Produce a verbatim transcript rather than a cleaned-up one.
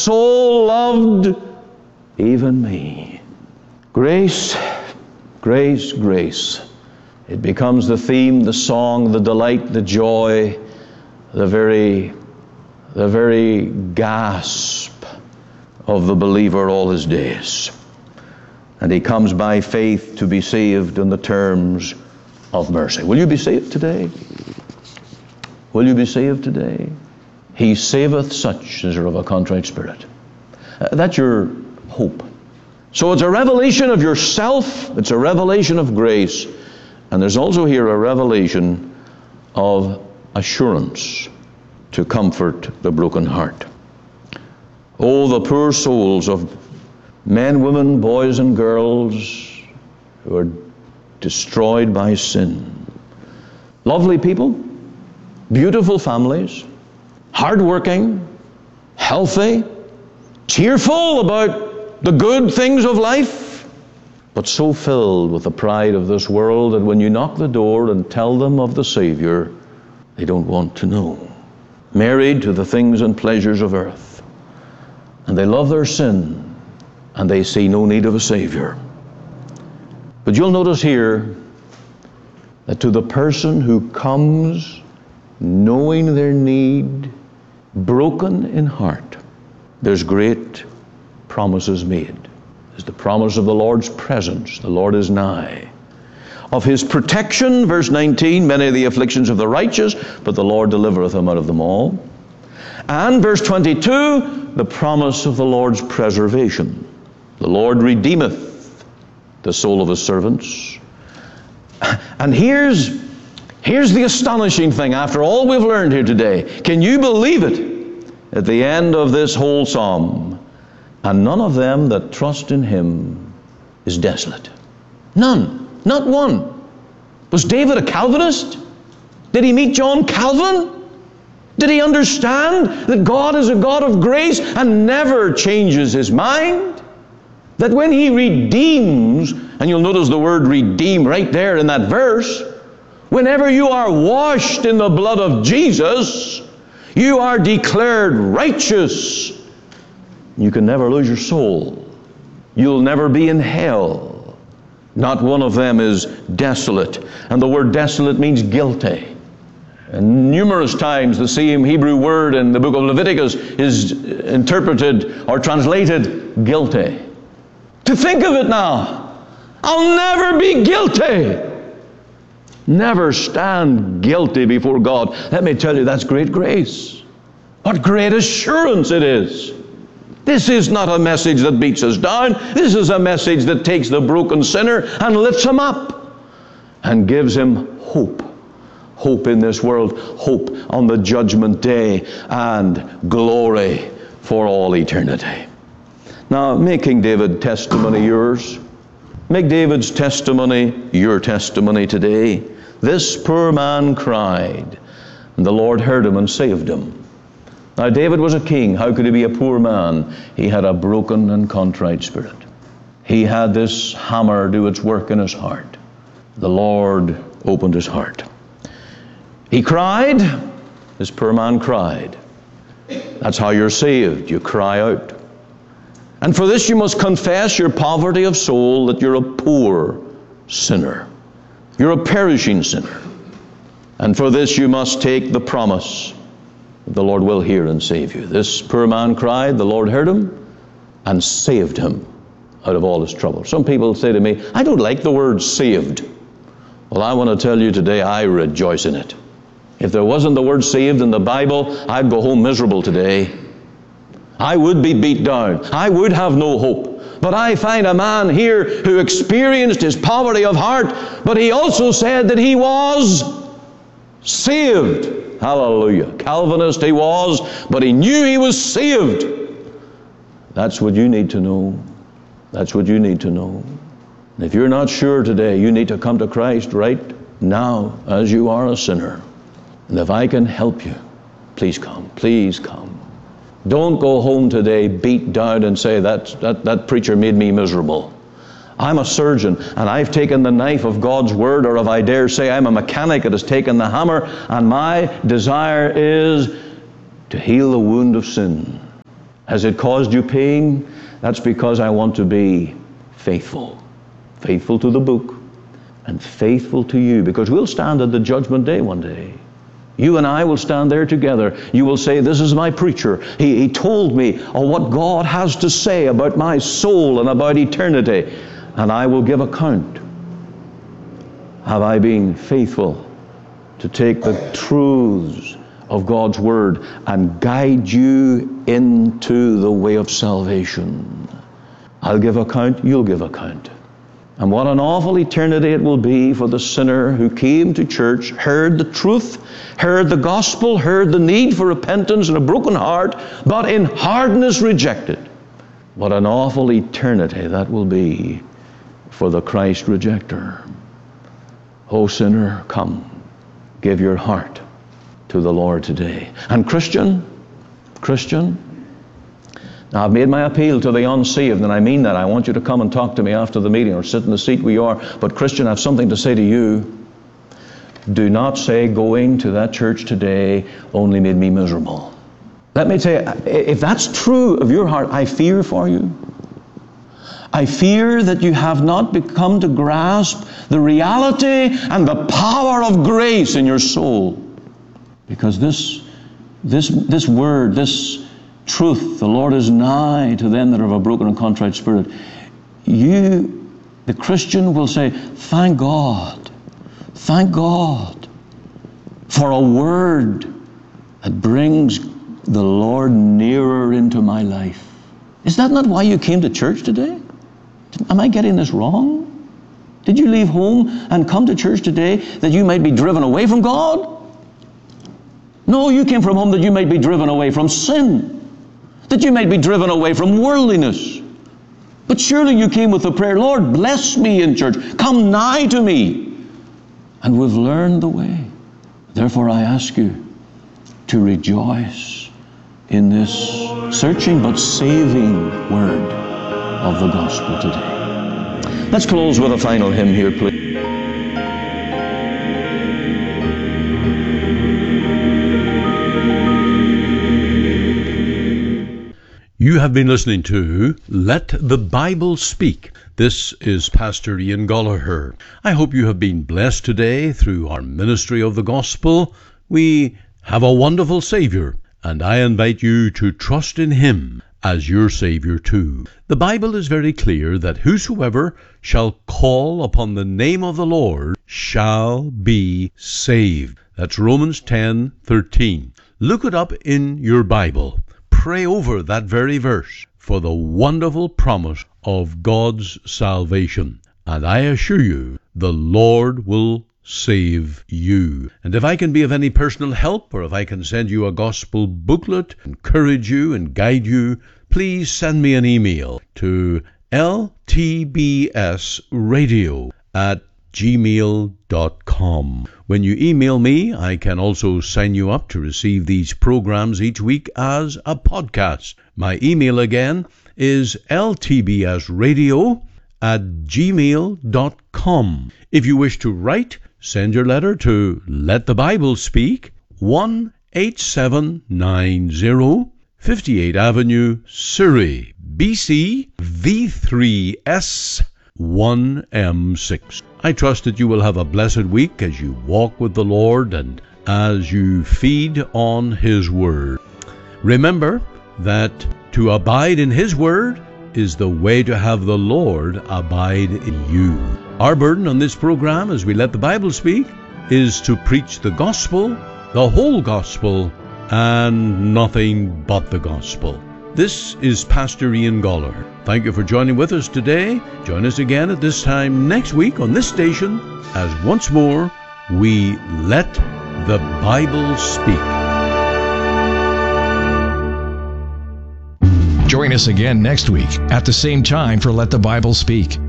so loved even me. Grace, grace, grace. It becomes the theme, the song, the delight, the joy, the very, the very gasp of the believer all his days. And he comes by faith to be saved on the terms of mercy. Will you be saved today? Will you be saved today? He saveth such as are of a contrite spirit. Uh, that's your hope. So it's a revelation of yourself. It's a revelation of grace. And there's also here a revelation of assurance to comfort the broken heart. Oh, the poor souls of men, women, boys, and girls who are destroyed by sin. Lovely people, beautiful families, hardworking, healthy, cheerful about the good things of life, but so filled with the pride of this world that when you knock the door and tell them of the Savior, they don't want to know. Married to the things and pleasures of earth, and they love their sin, and they see no need of a Savior. But you'll notice here that to the person who comes knowing their need, broken in heart, there's great promises made. There's the promise of the Lord's presence. The Lord is nigh. Of His protection, verse nineteen, many of the afflictions of the righteous, but the Lord delivereth them out of them all. And verse twenty-two, the promise of the Lord's preservation. The Lord redeemeth the soul of His servants. And here's, here's the astonishing thing after all we've learned here today. Can you believe it? At the end of this whole psalm, and none of them that trust in Him is desolate. None. Not one. Was David a Calvinist? Did he meet John Calvin? Did he understand that God is a God of grace and never changes His mind? That when He redeems, and you'll notice the word redeem right there in that verse, whenever you are washed in the blood of Jesus, you are declared righteous. You can never lose your soul. You'll never be in hell. Not one of them is desolate. And the word desolate means guilty. And numerous times the same Hebrew word in the book of Leviticus is interpreted or translated guilty. To think of it now, I'll never be guilty. Never stand guilty before God. Let me tell you, that's great grace. What great assurance it is. This is not a message that beats us down. This is a message that takes the broken sinner and lifts him up and gives him hope. Hope in this world, hope on the judgment day, and glory for all eternity. Now, make King David's testimony yours. Make David's testimony your testimony today. This poor man cried, and the Lord heard him and saved him. Now, David was a king. How could he be a poor man? He had a broken and contrite spirit. He had this hammer do its work in his heart. The Lord opened his heart. He cried. This poor man cried. That's how you're saved. You cry out. And for this you must confess your poverty of soul, that you're a poor sinner. You're a perishing sinner. And for this you must take the promise that the Lord will hear and save you. This poor man cried, the Lord heard him and saved him out of all his trouble. Some people say to me, I don't like the word saved. Well, I want to tell you today, I rejoice in it. If there wasn't the word saved in the Bible, I'd go home miserable today. I would be beat down. I would have no hope. But I find a man here who experienced his poverty of heart, but he also said that he was saved. Hallelujah. Calvinist he was, but he knew he was saved. That's what you need to know. That's what you need to know. And if you're not sure today, you need to come to Christ right now as you are a sinner. And if I can help you, please come. Please come. Don't go home today beat down and say, that, that, that preacher made me miserable. I'm a surgeon, and I've taken the knife of God's Word, or if I dare say I'm a mechanic that has taken the hammer, and my desire is to heal the wound of sin Has it caused you pain? That's because I want to be faithful. Faithful to the book and faithful to you, because we'll stand at the judgment day one day. You and I will stand there together. You will say, this is my preacher. He, he told me of what God has to say about my soul and about eternity. And I will give account. Have I been faithful to take the truths of God's Word and guide you into the way of salvation? I'll give account, you'll give account. And what an awful eternity it will be for the sinner who came to church, heard the truth, heard the gospel, heard the need for repentance and a broken heart, but in hardness rejected. What an awful eternity that will be for the Christ rejecter. O sinner, come, give your heart to the Lord today. And Christian, Christian, now I've made my appeal to the unsaved, and I mean that. I want you to come and talk to me after the meeting or sit in the seat where you are. But Christian, I have something to say to you. Do not say going to that church today only made me miserable. Let me tell you, if that's true of your heart, I fear for you. I fear that you have not become to grasp the reality and the power of grace in your soul. Because this, this, this word, this truth, the Lord is nigh to them that are of a broken and contrite spirit. You, the Christian, will say, thank God, thank God for a word that brings the Lord nearer into my life. Is that not why you came to church today? Am I getting this wrong? Did you leave home and come to church today that you might be driven away from God? No, you came from home that you might be driven away from sin, that you might be driven away from worldliness. But surely you came with the prayer, Lord, bless me in church. Come nigh to me. And we've learned the way. Therefore I ask you to rejoice in this searching but saving word of the gospel today. Let's close with a final hymn here, please. You have been listening to Let the Bible Speak. This is Pastor Ian Gollaher. I hope you have been blessed today through our ministry of the gospel. We have a wonderful Savior, and I invite you to trust in Him as your Savior too. The Bible is very clear that whosoever shall call upon the name of the Lord shall be saved. That's Romans ten thirteen. Look it up in your Bible. Pray over that very verse for the wonderful promise of God's salvation. And I assure you, the Lord will save you. And if I can be of any personal help, or if I can send you a gospel booklet, encourage you and guide you, please send me an email to l t b s radio at gmail dot com. When you email me, I can also sign you up to receive these programs each week as a podcast. My email again is l t b s radio at gmail dot com. If you wish to write, send your letter to Let the Bible Speak, one eight seven nine zero, fifty-eighth Avenue, Surrey, B C, V three S one M six. I trust that you will have a blessed week as you walk with the Lord and as you feed on His Word. Remember that to abide in His Word is the way to have the Lord abide in you. Our burden on this program, as we let the Bible speak, is to preach the gospel, the whole gospel, and nothing but the gospel. This is Pastor Ian Gollaher. Thank you for joining with us today. Join us again at this time next week on this station as once more we let the Bible speak. Join us again next week at the same time for Let the Bible Speak.